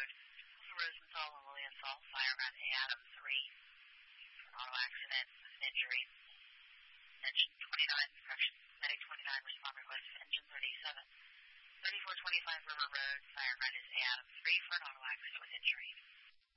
Rosenthal and Lilienthal, fireman A. Adam 3, for an auto accident with an injury. Engine 29, correction, medic 29, respond request of engine 37. 3425 River Road, fireman is A. Adam 3 for an auto accident with injury.